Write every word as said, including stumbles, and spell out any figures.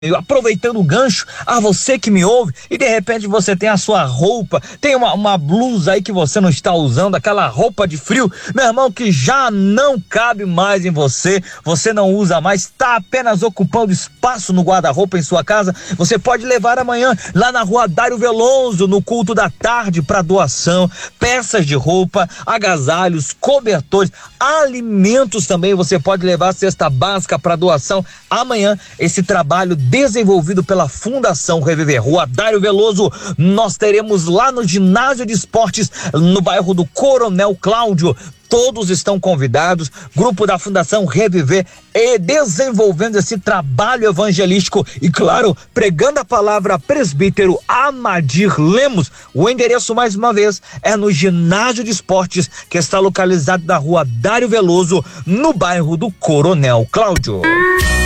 Aproveitando o gancho, a você que me ouve e de repente você tem a sua roupa, tem uma, uma blusa aí que você não está usando, aquela roupa de frio, meu irmão, que já não cabe mais em você, você não usa mais, está apenas ocupando espaço no guarda-roupa em sua casa, você pode levar amanhã lá na rua Dário Veloso, no culto da tarde, para doação, peças de roupa, agasalhos, cobertores, alimentos também, você pode levar a cesta básica para doação amanhã. Esse trabalho desenvolvido pela Fundação Reviver, rua Dário Veloso, nós teremos lá no ginásio de esportes, no bairro do Coronel Cláudio. Todos estão convidados, grupo da Fundação Reviver, e desenvolvendo esse trabalho evangelístico e, claro, pregando a palavra, presbítero Amadir Lemos. O endereço, mais uma vez, é no ginásio de esportes, que está localizado na rua Dário Veloso, no bairro do Coronel Cláudio.